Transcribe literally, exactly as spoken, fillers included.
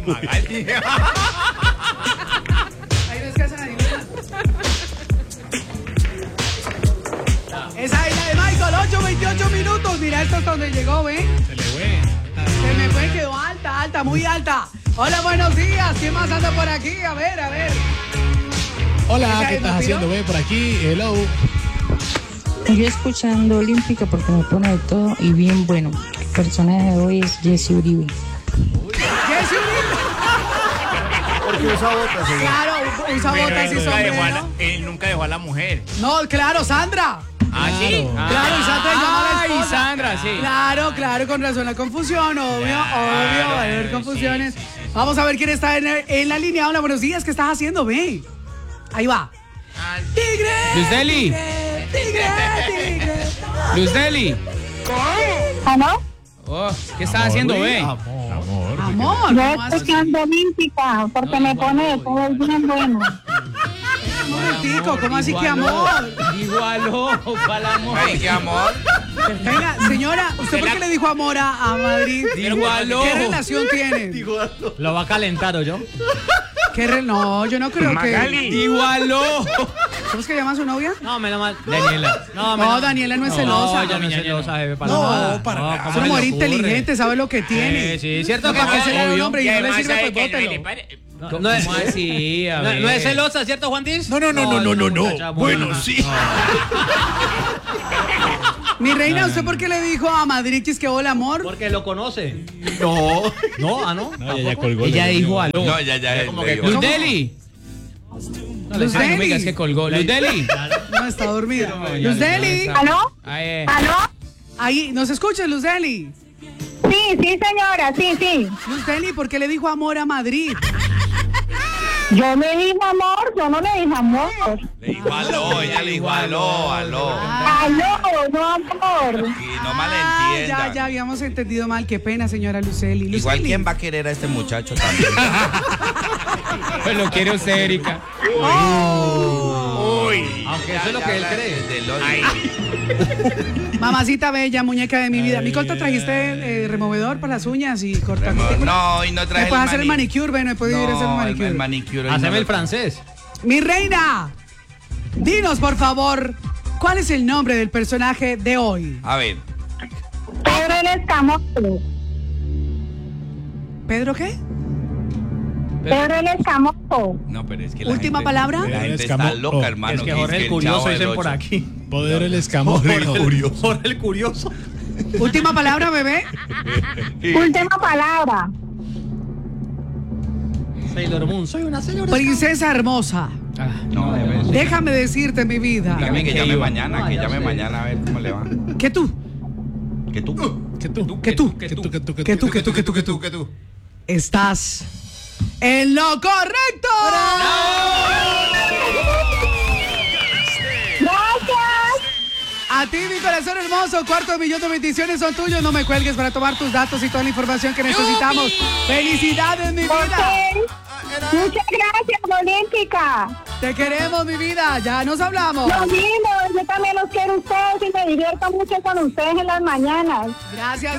Magali. Ahí no es que hacen adivinar. Esa es la de Michael, ocho veintiocho minutos. Mira, esto hasta donde llegó, ¿ven? Se le fue. Se me fue, quedó alta, alta, muy alta. Hola, buenos días. ¿Quién más anda por aquí? A ver, a ver. Hola, ¿qué estás haciendo? Ve por aquí. Hello. Yo escuchando Olímpica porque me pone de todo y bien bueno. El personaje de hoy es Jesse Uribe. Jesse Uribe. Porque usa botas, señor. Claro, usa botas y Pero sombrero. dejó a la- él nunca dejó a la mujer. No, claro, Sandra. Ah, sí. Claro, y Sandra llamó a la Ay, esposa. Sandra, sí. Claro, claro, con razón la confusión, obvio, obvio, va a haber confusiones. Vamos a ver quién está en, en la línea. Hola, buenos días, ¿qué estás haciendo? Ve. Ahí va. ¡Tigre! Luz Deli. ¡Tigre! ¡Tigre! ¡Tigre! Luz Deli. ¿Aló? Oh, ¿qué estás haciendo, ve? Amor. Amor, Yo ¿cómo haces? escuchando Olímpica porque me pone de todo es bien bueno. Un momentico, ¿cómo así que amor? Igualó, para amor. Ay, qué amor. Venga, señora, ¿usted por qué le dijo amor a, a Madrid? Igualó. ¿Qué relación tienen? Lo va a calentar, ¿o yo? ¿Qué re... No, yo no creo que... Igualó. ¿Cómo es que llama a su novia? No, menos mal. Daniela. No, No, Daniela no es celosa. No, ella no es celosa, jefe, para No, nada. para No, nada. ¿cómo Es una se mujer le ocurre? inteligente, sabe lo que tiene. Sí, sí, cierto que ¿Para qué no, se le da un obvio. hombre y no le sirve, pues bótelo. No, no es así, a No, ver. no es celosa, ¿cierto, Juan Diz? No, no, no, no, no, no, no. muchacha muy Bueno, buena. sí. Mi reina, ¿usted por qué le dijo a Madrid que es que hola amor? Porque lo conoce. No. No, ah, no. No, ella ya colgó. Ella dijo aló. No, ya, ya. Como le que digo. Luz Deli. No le Luz digas, no me Deli. digas que colgó. Luz Deli. No, está dormida. No, ya, Luz ya, Deli. ya está. ¿Aló? Ahí. ¿Aló? Ahí, ¿nos escucha Luz Deli? Sí, sí, señora, sí, sí. Luz Deli, ¿por qué le dijo amor a Madrid? Yo le dije amor, yo no le dije amor. Le dijo aló, ella le dijo aló, aló. Aló, no amor. Y no Ah, malentiendan. ya, ya habíamos entendido mal. Qué pena, señora Luceli. Igual, Luceli. ¿quién va a querer a este muchacho también? Pues lo quiere usted, Erika. Uy. Aunque eso es lo que él cree. Del odio. Mamacita bella, muñeca de mi vida. Mi corta trajiste eh, removedor para las uñas y cortar. No, y no traje ¿Me puedes hacer el mani- manicure? Bueno, he podido ir a hacer el No, manicure. el manicure. hoy Haceme no el lo- francés. Mi reina, dinos por favor, ¿cuál es el nombre del personaje de hoy? A ver. Pedro el Escamoso. ¿Pedro qué? Pedro el Escamoso. No, pero es que la Última gente- palabra. La gente Escamo- está loca, oh, hermano. Es que Jorge el el Curioso Chavo del dicen por Ocho. aquí. Poder el escamoso. Jorge el Curioso. Última palabra, bebé. Última palabra. Sailor Moon. Soy una señora. Princesa hermosa, No, debe ser. déjame decirte, mi vida, Dígame que llame iba. mañana, No, que ya llame sé. mañana a ver cómo le va. que tú, Que tú. Que tú. que tú, Que tú, que tú, que tú, que tú, que tú, que tú, que tú. estás en lo correcto. Gracias. A ti, mi corazón hermoso, cuarto millón de bendiciones son tuyos. No me cuelgues para tomar tus datos y toda la información que necesitamos. ¡Felicidades, mi vida! Ok. Muchas gracias, Olímpica. Te queremos, mi vida. Ya nos hablamos. Lo mismo, yo también los quiero a ustedes y me divierto mucho con ustedes en las mañanas. Gracias.